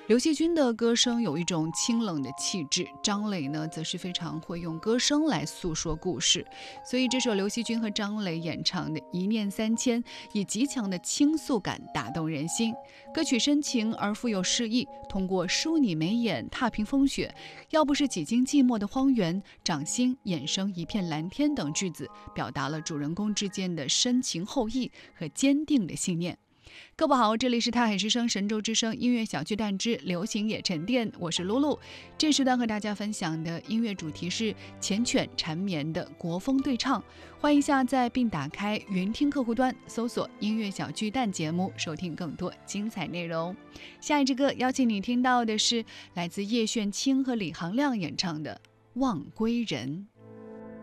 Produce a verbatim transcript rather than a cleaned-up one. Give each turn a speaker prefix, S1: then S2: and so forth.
S1: 刘惜君的歌声有一种清冷的气质，张磊呢则是非常会用歌声来诉说故事，所以这首刘惜君和张磊演唱的《一念三千》以极强的倾诉感打动人心。歌曲深情而富有诗意，通过梳你眉眼踏平风雪，要不是几经寂寞的荒原，掌心衍生一片蓝天等句子，表达了主人公之间的深情厚谊和坚定的信念。各位好，这里是泰海之声神州之声音乐小巨蛋之流行也沉淀，我是露露。这时段和大家分享的音乐主题是缱绻缠绵的国风对唱，欢迎下载并打开云听客户端，搜索音乐小巨蛋节目，收听更多精彩内容。下一支歌邀请你听到的是来自叶炫清和李行亮演唱的《望归人》。